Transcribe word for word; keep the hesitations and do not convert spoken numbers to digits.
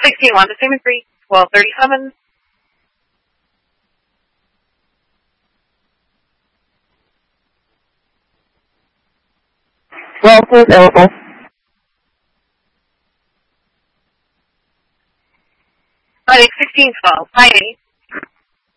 sixteen one to Statement three, twelve thirty-seven. Well, who's available? Friday, sixteen twelve. Friday.